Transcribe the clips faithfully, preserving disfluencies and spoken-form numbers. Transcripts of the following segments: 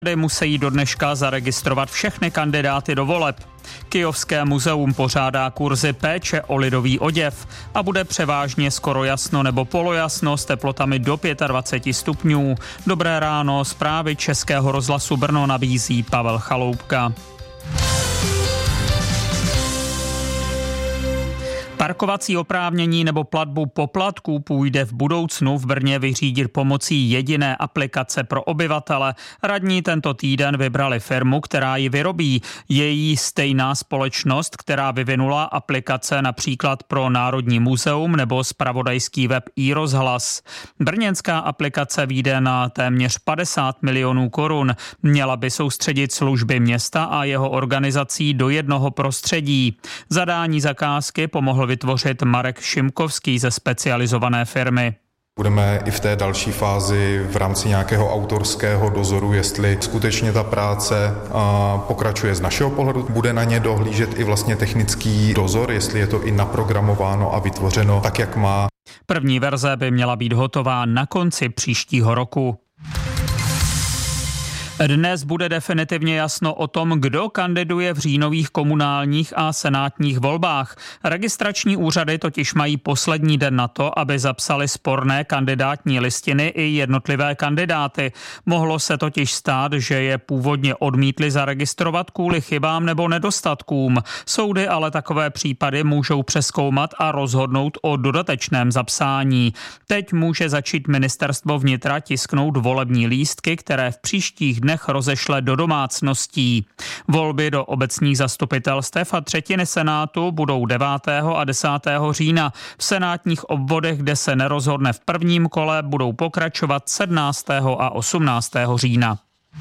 Musí do dneška zaregistrovat všechny kandidáty do voleb. Kyjovské muzeum pořádá kurzy péče o lidový oděv a bude převážně skoro jasno nebo polojasno s teplotami do dvacet pět stupňů. Dobré ráno, zprávy Českého rozhlasu Brno nabízí Pavel Chaloupka. Parkovací oprávnění nebo platbu poplatků půjde v budoucnu v Brně vyřídit pomocí jediné aplikace pro obyvatele. Radní tento týden vybrali firmu, která ji vyrobí. Její stejná společnost, která vyvinula aplikace například pro Národní muzeum nebo zpravodajský web iRozhlas. Brněnská aplikace vyjde na téměř padesát milionů korun. Měla by soustředit služby města a jeho organizací do jednoho prostředí. Zadání zakázky pomohl vytvořit Marek Šimkovský ze specializované firmy. Budeme i v té další fázi v rámci nějakého autorského dozoru, jestli skutečně ta práce pokračuje z našeho pohledu. Bude na ně dohlížet i vlastně technický dozor, jestli je to i naprogramováno a vytvořeno tak, jak má. První verze by měla být hotová na konci příštího roku. Dnes bude definitivně jasno o tom, kdo kandiduje v říjnových komunálních a senátních volbách. Registrační úřady totiž mají poslední den na to, aby zapsali sporné kandidátní listiny i jednotlivé kandidáty. Mohlo se totiž stát, že je původně odmítli zaregistrovat kvůli chybám nebo nedostatkům. Soudy ale takové případy můžou přezkoumat a rozhodnout o dodatečném zapsání. Teď může začít ministerstvo vnitra tisknout volební lístky, které v příštích dnech rozešle do domácností. Volby do obecních zastupitelstev a třetiny senátu budou devátého a desátého října. V senátních obvodech, kde se nerozhodne v prvním kole, budou pokračovat sedmnáctého a osmnáctého října.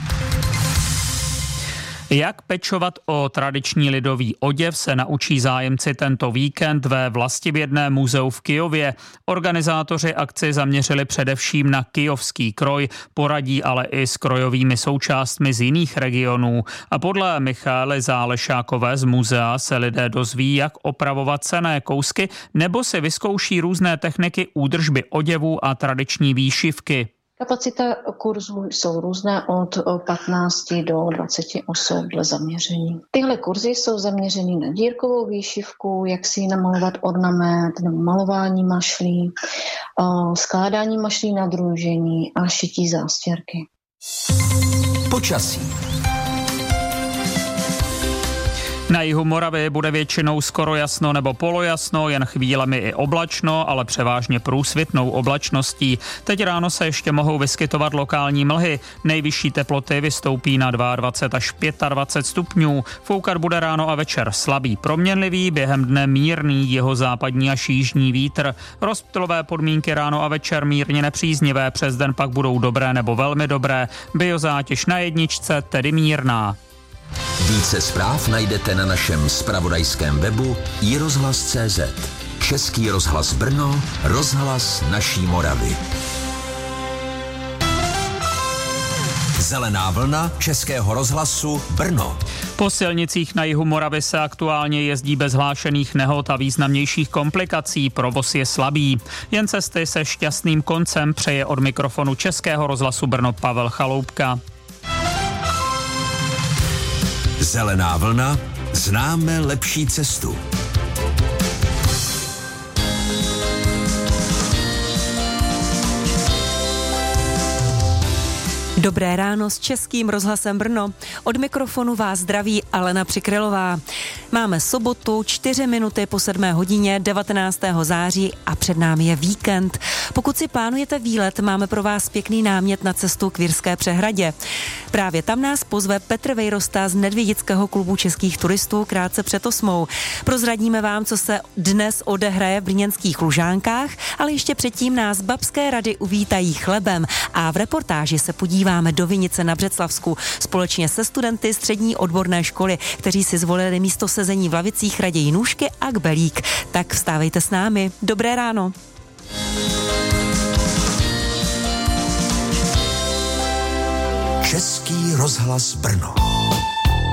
Jak pečovat o tradiční lidový oděv se naučí zájemci tento víkend ve Vlastivědném muzeu v Kyjově. Organizátoři akci zaměřili především na kyjovský kroj, poradí ale i s krojovými součástmi z jiných regionů. A podle Michaely Zálešákové z muzea se lidé dozví, jak opravovat cenné kousky nebo si vyzkouší různé techniky údržby oděvů a tradiční výšivky. Kapacita kurzů jsou různé od patnácti do dvaceti osob dle zaměření. Tyhle kurzy jsou zaměřeny na dírkovou výšivku, jak si namalovat ornament, nebo malování mašlí, skládání mašlí na družení a šití zástěrky. Počasí. Na jihu Moravy bude většinou skoro jasno nebo polojasno, jen chvílemi i oblačno, ale převážně průsvitnou oblačností. Teď ráno se ještě mohou vyskytovat lokální mlhy. Nejvyšší teploty vystoupí na dvacet dva až dvacet pět stupňů. Foukat bude ráno a večer slabý proměnlivý, během dne mírný jihozápadní až jižní vítr. Rozptylové podmínky ráno a večer mírně nepříznivé, přes den pak budou dobré nebo velmi dobré. Biozátěž na jedničce, tedy mírná. Více zpráv najdete na našem zpravodajském webu i rozhlas tečka cé zet. Český rozhlas Brno, rozhlas naší Moravy. Zelená vlna Českého rozhlasu Brno. Po silnicích na jihu Moravy se aktuálně jezdí bez hlášených nehod a významnějších komplikací. Provoz je slabý. Jen cesty se šťastným koncem přeje od mikrofonu Českého rozhlasu Brno Pavel Chaloupka. Zelená vlna, známe lepší cestu. Dobré ráno s Českým rozhlasem Brno. Od mikrofonu vás zdraví Alena Přikrylová. Máme sobotu, čtyři minuty po sedmé hodině, devatenáctého září a před námi je víkend. Pokud si plánujete výlet, máme pro vás pěkný námět na cestu k Vyrské přehradě. Právě tam nás pozve Petr Vejrosta z Nedvědického klubu českých turistů krátce před osmou. Prozradíme vám, co se dnes odehraje v brněnských Lužánkách, ale ještě předtím nás babské rady uvítají chlebem a v reportáži se podíváme do Vinice na Břeclavsku společně se studenty střední odborné školy, kteří si zvolili místo sezení v lavicích raději nůžky a kbelík. Tak vstávejte s námi. Dobré ráno. Český rozhlas Brno.